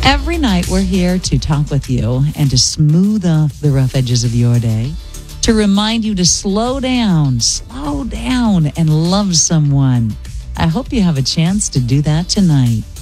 Every night we're here to talk with you and to smooth off the rough edges of your day, to remind you to slow down, and love someone. I hope you have a chance to do that tonight.